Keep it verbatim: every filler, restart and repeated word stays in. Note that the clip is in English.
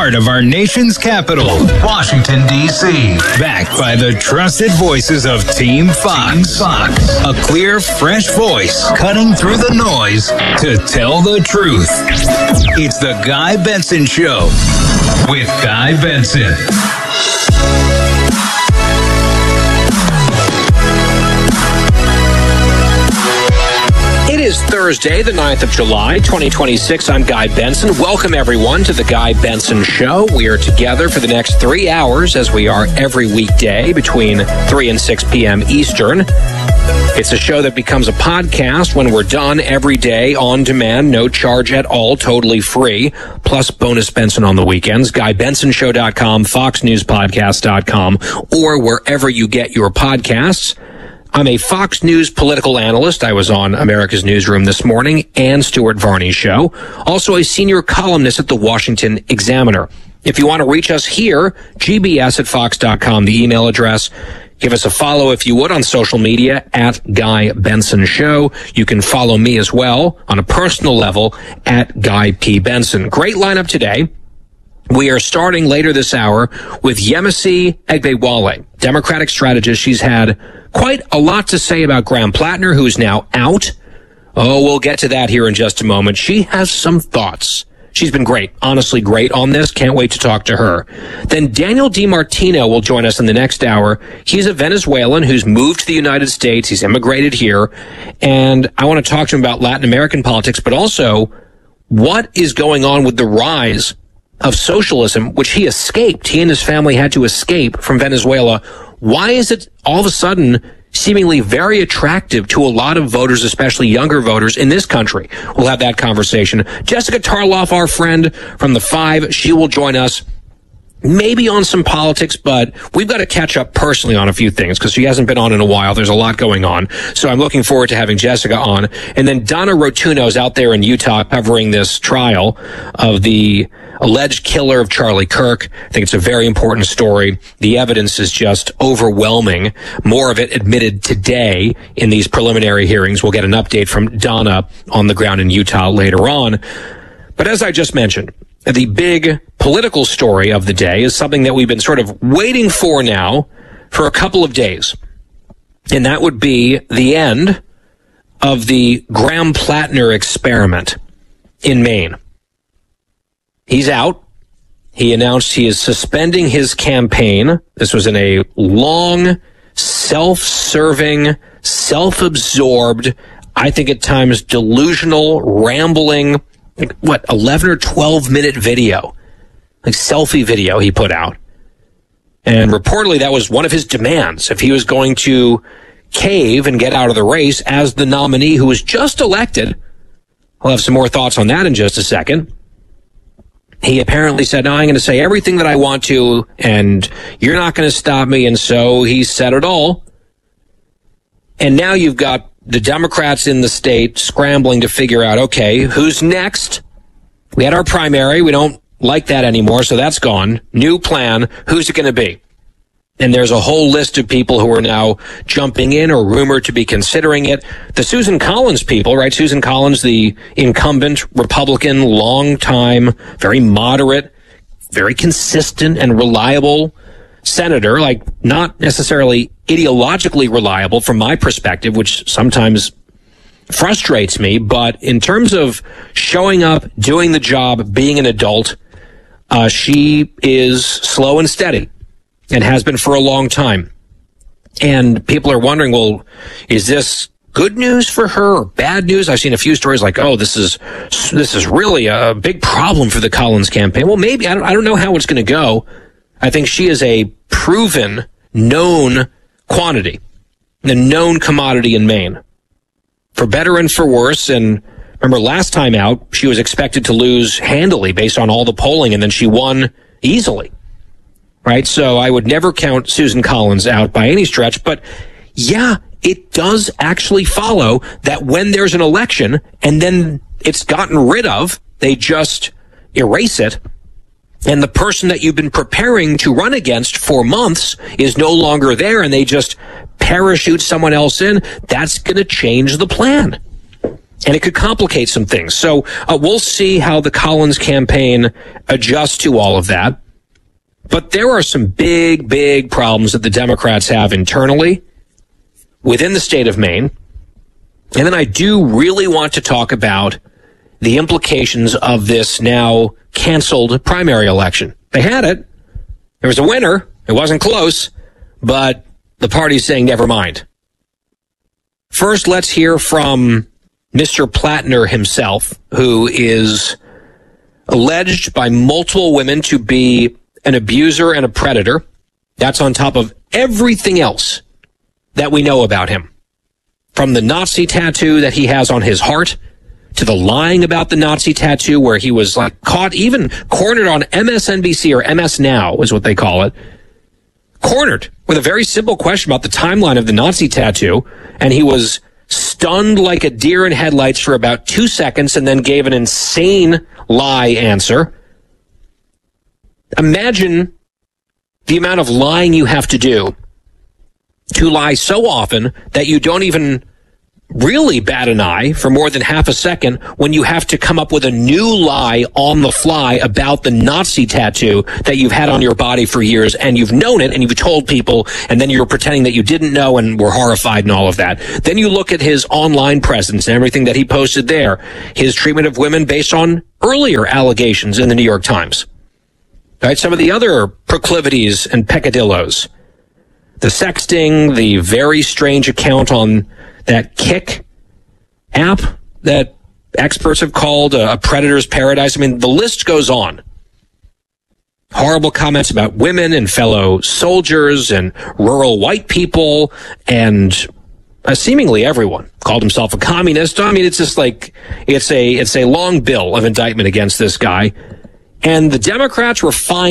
heart of our nation's capital, Washington, D C Backed by the trusted voices of Team Fox. Fox. A clear, fresh voice cutting through the noise to tell the truth. It's the Guy Benson Show with Guy Benson. It is Thursday, the ninth of July, twenty twenty-six. I'm Guy Benson. Welcome, everyone, to the Guy Benson Show. We are together for the next three hours, as we are every weekday between three and six p.m. Eastern. It's a show that becomes a podcast when we're done every day, on demand, no charge at all, totally free, plus bonus Benson on the weekends. Guy Benson Show dot com, Fox News Podcast dot com, or wherever you get your podcasts. I'm a Fox News political analyst. I was on America's Newsroom this morning and Stuart Varney's show. Also a senior columnist at the Washington Examiner. If you want to reach us here, G B S at Fox dot com, the email address. Give us a follow, if you would, on social media at Guy Benson Show. You can follow me as well on a personal level at Guy P. Benson. Great lineup today. We are starting later this hour with Yemisi Egbewale, Democratic strategist. She's had quite a lot to say about Graham Plattner, who's now out. Oh, we'll get to that here in just a moment. She has some thoughts. She's been great, honestly great on this. Can't wait to talk to her. Then Daniel DiMartino will join us in the next hour. He's a Venezuelan who's moved to the United States. He's immigrated here. And I want to talk to him about Latin American politics, but also what is going on with the rise of socialism, which he escaped. He and his family had to escape from Venezuela. Why is it all of a sudden seemingly very attractive to a lot of voters, especially younger voters in this country? We'll have that conversation. Jessica Tarloff, our friend from the Five, she will join us maybe on some politics, but we've got to catch up personally on a few things because she hasn't been on in a while. There's a lot going on. So I'm looking forward to having Jessica on. And then Donna Rotuno's out there in Utah covering this trial of the alleged killer of Charlie Kirk. I think it's a very important story. The evidence is just overwhelming. More of it admitted today in these preliminary hearings. We'll get an update from Donna on the ground in Utah later on. But as I just mentioned, the big political story of the day is something that we've been sort of waiting for now for a couple of days. And that would be the end of the Graham Plattner experiment in Maine. He's out. He announced he is suspending his campaign. This was in a long, self-serving, self-absorbed, I think at times delusional, rambling, like, what, eleven or twelve minute video, like selfie video he put out. And reportedly that was one of his demands. If he was going to cave and get out of the race as the nominee who was just elected, I'll have some more thoughts on that in just a second. He apparently said, no, I'm going to say everything that I want to, and you're not going to stop me. And so he said it all. And now you've got the Democrats in the state scrambling to figure out, okay, who's next? We had our primary. We don't like that anymore, so that's gone. New plan. Who's it going to be? And there's a whole list of people who are now jumping in or rumored to be considering it. The Susan Collins people, right? Susan Collins, the incumbent Republican, long time, very moderate, very consistent and reliable senator, like not necessarily ideologically reliable from my perspective, which sometimes frustrates me. But in terms of showing up, doing the job, being an adult, uh, she is slow and steady. And has been for a long time. And people are wondering, well, is this good news for her or bad news? I've seen a few stories like, oh, this is this is really a big problem for the Collins campaign. Well, maybe. I don't, I don't know how it's going to go. I think she is a proven, known quantity, a known commodity in Maine. For better and for worse. And remember, last time out, she was expected to lose handily based on all the polling, and then she won easily. Right, so I would never count Susan Collins out by any stretch, but yeah, it does actually follow that when there's an election and then it's gotten rid of, they just erase it, and the person that you've been preparing to run against for months is no longer there and they just parachute someone else in, that's going to change the plan. And it could complicate some things. So uh, we'll see how the Collins campaign adjusts to all of that. But there are some big, big problems that the Democrats have internally within the state of Maine. And then I do really want to talk about the implications of this now canceled primary election. They had it. There was a winner. It wasn't close, but the party's saying never mind. First, let's hear from Mister Plattner himself, who is alleged by multiple women to be an abuser and a predator. That's on top of everything else that we know about him. From the Nazi tattoo that he has on his heart, to the lying about the Nazi tattoo, where he was like caught, even cornered on M S N B C, or M S Now is what they call it, cornered with a very simple question about the timeline of the Nazi tattoo, and he was stunned like a deer in headlights for about two seconds and then gave an insane lie answer. Imagine the amount of lying you have to do to lie so often that you don't even really bat an eye for more than half a second when you have to come up with a new lie on the fly about the Nazi tattoo that you've had on your body for years, and you've known it and you've told people, and then you're pretending that you didn't know and were horrified and all of that. Then you look at his online presence and everything that he posted there, his treatment of women based on earlier allegations in the New York Times. Right? Some of the other proclivities and peccadillos. The sexting, the very strange account on that Kick app that experts have called a, a predator's paradise. I mean, the list goes on. Horrible comments about women and fellow soldiers and rural white people and uh, seemingly everyone. Called himself a communist. I mean, it's just like, it's a, it's a long bill of indictment against this guy. And the Democrats were fine